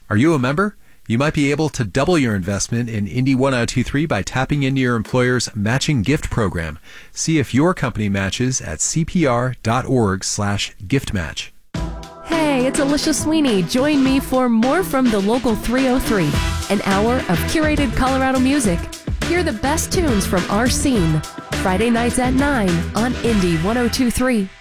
Are you a member? You might be able to double your investment in Indy 1023 by tapping into your employer's matching gift program. See if your company matches at cpr.org/giftmatch. Hey, it's Alicia Sweeney. Join me for more from the Local 303, an hour of curated Colorado music. Hear the best tunes from our scene. Friday nights at 9 on Indy 1023.